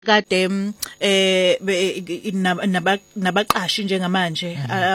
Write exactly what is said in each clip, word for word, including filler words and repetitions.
kade eh nabaqashi njengamanje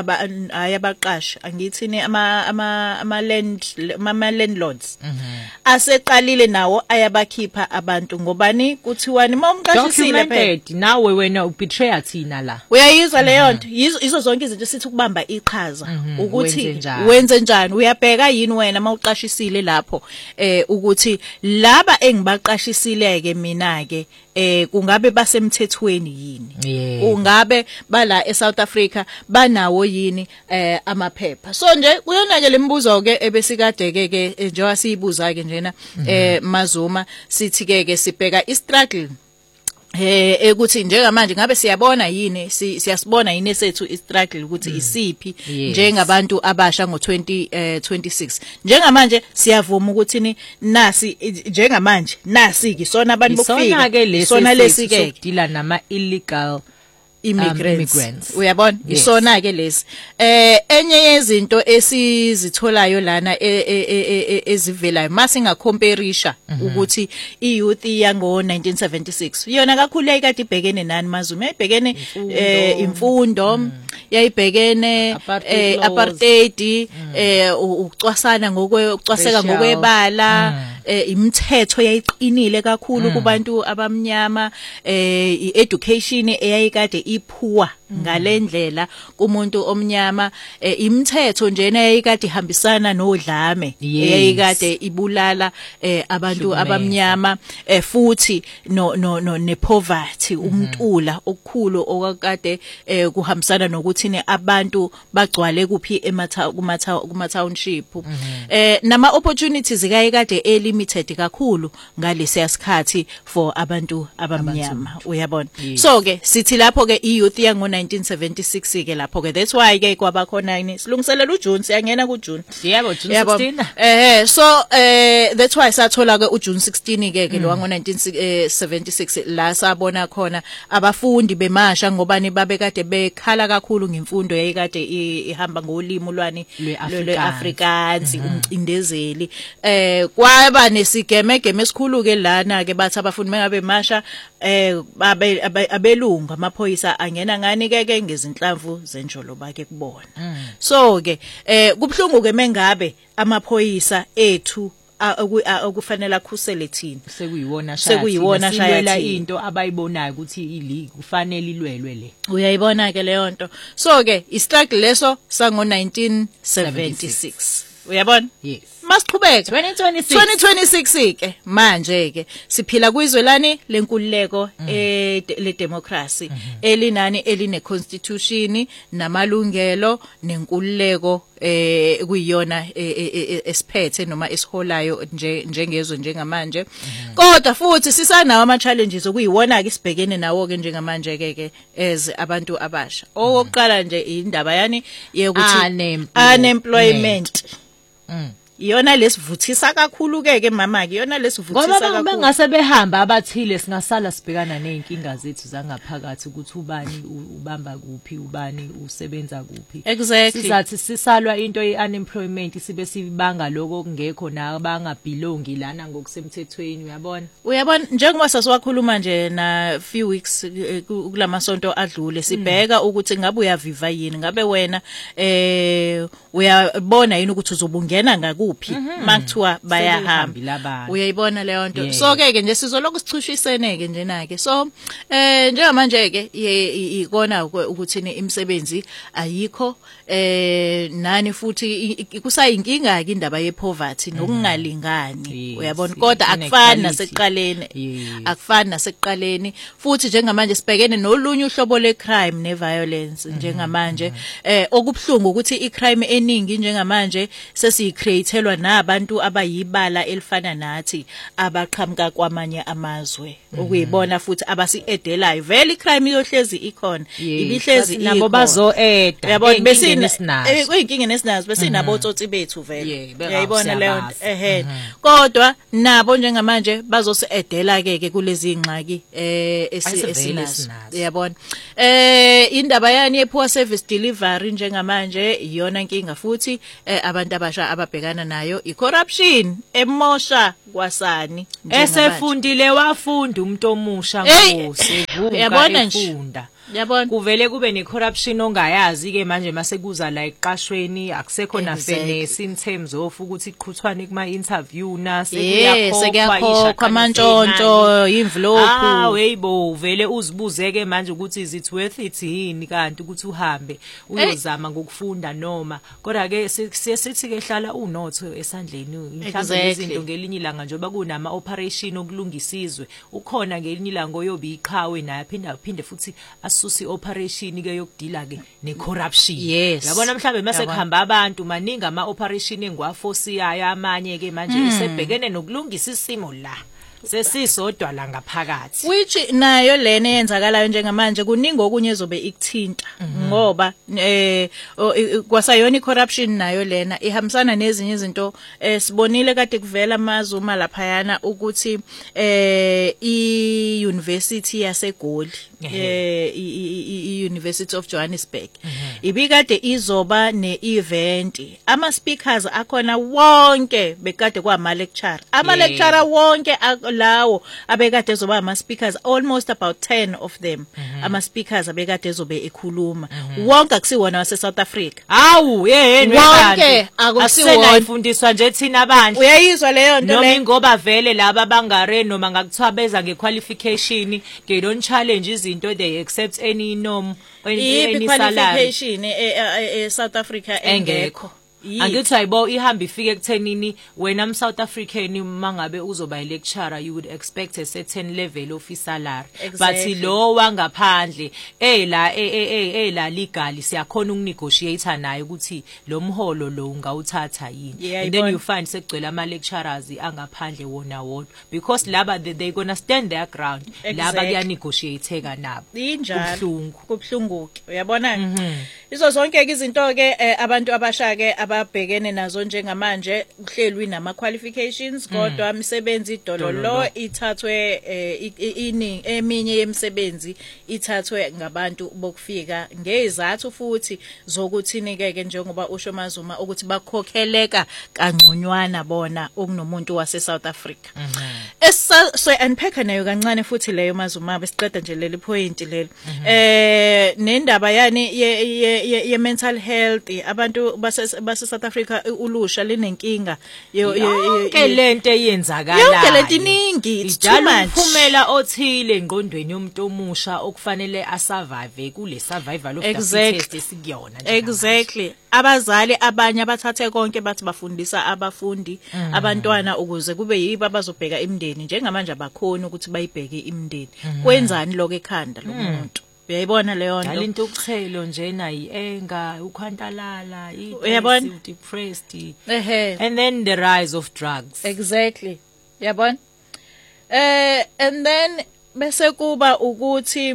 ayabaqashi angithini ama ama ama land ama landlords aseqalile nawo ayabakhipha abantu ngobani kuthiwani mawumqashisile phela nawe wena ubetray thina la uyayizwa leyo nto izo zonke izinto sithi ukubamba iqhaza ukuthi wenze njani uyabheka yini wena mawuqashisile lapho eh ukuthi laba engibaqashisile ke mina ke eh kungabe basemthethweni yini ungabe bala eSouth Africa banawo yini eh amaphepha so nje kuyona ke lembuzo ke ebesikade ke ke njengoba siyibuza ke njena eh Mazuma sithi ke ke sibheka istruggle eh ukuthi njengamanje ngabe siyabona yini siyasibona yini sethu istruggle ukuthi isiphi njengabantu abasha ngo twenty twenty-six njengamanje siyavuma ukuthi ni nasi njengamanje nasi kisona abantu bokufika sona lesi ke dila nama illegal immigrants, um, immigrants. Uyabona yes. Isona ke lesi eh enye yezinto esizitholayo lana ezivelayo masinga compareisha ukuthi iyouth yango nineteen seventy-six yona kakhulu yayikade ibhekene nani Mazuma ibhekene eh imfundo yayibhekene apartheid eh ucwasana ngokwe ucwaseka ngokwebala eh imithetho yayiqinile kakhulu kubantu abamnyama eh i-education eyayikade iphuwa ngalendlela kumuntu omnyama imithetho njena yayikade ihambisana nodlame eyayikade ibulala abantu abamnyama futhi no no nepoverty umntula okukhulu okade kuhambisana nokuthi ne abantu bagcwale kuphi ematha kuma township eh nama opportunities kayikade elimited kakhulu ngalesi yasikhathi for abantu abamnyama uyabona so ke sithi lapho ke iyouth yango nineteen seventy-six ke lapho ke that's why ke kwaba khona ini silungiselela uJune siyangena kuJune yebo June sixteen eh so eh that's why sathola ke uJune sixteen ke ke lo wango nineteen seventy-six la sabona khona abafundi bemasha ngobani babe kade bekhala kakhulu ngemfundo yayikade ihamba ngolimi lwani lweAfrikaans umcindezeli eh kwaba nesigemegeme esikhulu ke lana ke bathi abafundi mengabe masha eh abelunga amaphoyisa angena ngani ke ke ngezinhlamvu zenjolo bakhe kubona so ke eh kubhlungu ke mengabe amaphoyisa ethu okufanele akhusele thina sekuyiwona shaya sekuyiwona shaya into abayibonayo ukuthi ili kufanele ilwelwe le uyayibona ke leyo nto so ke istruggle leso sango nineteen seventy-six uyabona yes masiqhubeka twenty twenty-six twenty twenty-six ke manje ke siphila kwizwelani lenkululeko eh le democracy elinani eline constitution namalungelo nenkululeko eh kuyiyona esiphethe noma esiholayo nje njengezwe njengamanje kodwa futhi sisanawo ama challenges okuyiwona ke sibhekene nawo ke njengamanje ke ke as abantu abasha oqala nje indaba yani yokuthi unemployment mm iyona lesivuthisa kakhulu ke ke mama ke iyona lesivuthisa kakhulu ngoba bengase behamba abathile singasala sibhekana nezinkinga zethu zangaphakathi ukuthi ubani ubamba kuphi ubani usebenza kuphi exactly sizathi sisalwa into ye-unemployment sibe sibanga lokho kungekho na bangabhilongi lana ngokusemthethweni uyabona uyabona njengoba sasiwakhuluma nje na few weeks kulamasonto adlule sibheka ukuthi ngabe uyaviva yini ngabe wena eh uyabona yini ukuthi uzobungena ngaku kuphi makuthiwa bayahamba uyayibona leyo nto so ke ke nje sizoloku sichushisene ke njena ke so eh njengamanje ke ikona ukuthi imisebenzi ayikho eh nani futhi kusayinkinga ke indaba yepoverty nokungalingani uyabona kodwa akufani nasekuqaleni akufani nasekuqaleni futhi njengamanje sibhekene nolunye uhlobo lecrime neviolence njengamanje eh okubhlungu ukuthi icrime eningi njengamanje sesiyicreate elwa nabantu abayibala elifana nathi abaqhamuka kwamanye amazwe okuyibona futhi abasiedelayo vele crime iyohlezi ikhona ibihlezi nabo bazo eda yabona besina kuyinkinga nesinazo besinabo tsotsi bethu vele uyayibona leyo ehe kodwa nabo njengamanje bazosiedela ke ke kulezi ingxaki eh esinazo uyabona eh indaba yani yepoor service delivery njengamanje iyona inkinga futhi abantu abasha ababhekana nayo i-corruption emosha kwasani esefundile wafunda umuntu omusha ngose yabona nje efunda yabona kuvele kube ne-corruption ongayazi ke manje mase kuza la eqashweni akusekho na fairness in terms of ukuthi iqhuthwane kuma interview na sekuyakhokhwa amantshontsho envelope ah weyibo vele uzibuze ke manje ukuthi is it worth it yini kanti ukuthi uhambe uyozama ngokufunda noma kodwa ke sithi ke hlala unotho esandleni mhlawumbe izinto ngelinye ilanga njoba kunama operation okulungisizwe ukhona ngelinye ilanga oyobe iqhawe naye aphinda aphinde futhi susi operation ke yokudila ke ne corruption yabona mhlambe mase kuhamba abantu maningi ama operation engwaforce yayo amanye ke manje isebhekene nokulungisa isimo la sesisodwa la ngaphakathi which nayo lena eyenzakalayo njengamanje kuningi okunye ezobe ikuthinta ngoba eh kwasayona icorruption nayo lena ihambisana nezinye izinto sibonile kade kuvela amazuma laphayana ukuthi eh i University yaseGoli eh i University of Johannesburg ibikade izoba ne-event ama speakers akhona wonke bekade kwama lecturer ama lecturer wonke lawo abekade ezoba ama speakers almost about ten of them ama speakers abekade ezobe ekhuluma wonke akusiwona wase South Africa hawu yeheni wonke akusiwona ifundiswa nje thina abantu uyayizwa leyo nto le ngoba vele laba bangare noma ngakuthwa beza ngequalification they don't challenge izinto they accept any norm any salary qualification e South Africa engekho angithi ayibo ihamba ifike ekuthenini wena am South African mangabe uzoba lecturer you would expect a certain level of salary exactly. But lo wangaphandle eh la eh eh eh la legal siyakhona ukunegotiate naye ukuthi lo mholo lo ungawuthatha yini yeah, and then you find sekugcwele ama lecturers angaphandle wona wodwa because laba they, they gonna stand their ground exactly. Laba kuyanegotiateka nabo kubhlungu kubhlungu uyabona izo zonke izinto ke abantu abasha ke ababhekene nazo njengamanje kuhlelwi nama qualifications kodwa imisebenzi idolo lo ithathwe iningi eminye yemisebenzi ithathwe ngabantu bokufika ngezathu futhi zokuthi nikeke njengoba usho Mazuma ukuthi bakhokheleka kangconywana bona okunomuntu wase South Africa so unpack nayo kancane futhi leyo Mazuma besiqeda nje leli point lelo eh nendaba yani ye mental health abantu base base South Africa ulusha linenkinga yonke lento eyenzakala yonke lento iningi idala umphumela othile engqondweni yomuntu omusha okufanele asurvive kule survival of the fittest esikuyona nje exactly abazali abanye abathathe konke bathi bafundisa abafundi abantwana ukuze kube yibo abazobheka imndeni njengamanje abakhona ukuthi bayibheke imndeni kwenzani lokho ekhanda lomuntu uyayibona leyo nto into ukuthelo njena ienga ukhwantalala uyabona depressed ehe and then the rise of drugs exactly uyabona eh and then bese kuba ukuthi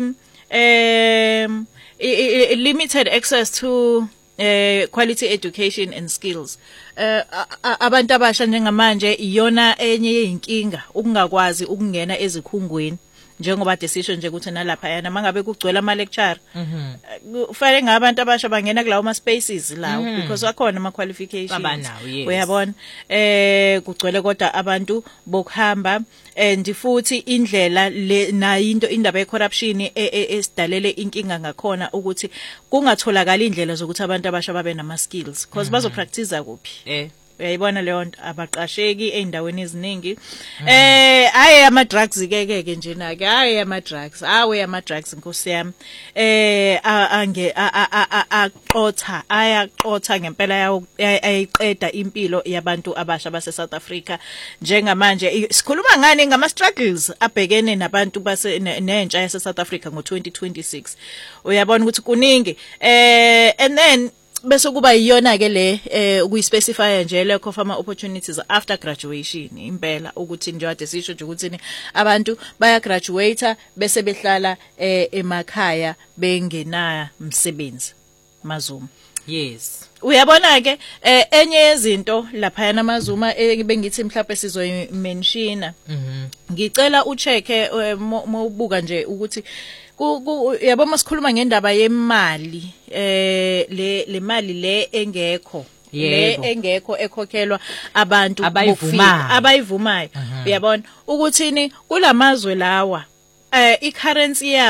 um limited access to eh quality education and skills eh abantu abasha njengamanje iyona enye yeinkinga ukungakwazi ukungena ezikhungweni njengoba decision nje ukuthi nalapha yana mangabe kugcwele ama lecture ufale ngabantu abasha bangena kulawo ma spaces lawo because wakhona ama qualifications uyabona eh kugcwele kodwa abantu bokuhamba and futhi indlela na into indaba ye corruption esidalele inkinga ngakhona ukuthi kungatholakala indlela zokuthi abantu abasha babe nama skills because bazo practice kuphi eh uyayibona leyo nto abaqasheki eindaweni eziningi eh haye ama drugs keke ke nje na ke haye ama drugs awe ama drugs inkosi yami eh ange aqotha ayaqotha ngempela yawo ayiqeda impilo yabantu abasha base South Africa njengamanje sikhuluma ngani ngama struggles abhekene nabantu base nentsha yase South Africa ngo twenty twenty-six uyabona ukuthi kuningi eh and then bese kuba iyona ke le eh ukuyispecify nje le of ama opportunities after graduation impela ukuthi nje ade sisho nje ukuthi abantu baya graduate bese behlala eh emakhaya bengena umsebenzi Mazuma yes uyabona ke eh enye yezinto lapha yana Mazuma bengithi mhlawumbe sizoyimenshina ngicela uchecke mawubuka nje ukuthi yabo masikhuluma ngendaba yemali eh le le mali le engekho le engekho ekhokhelwa abantu abayivumayo abayivumayo uyabona ukuthini kulamazwe lawa eh i currency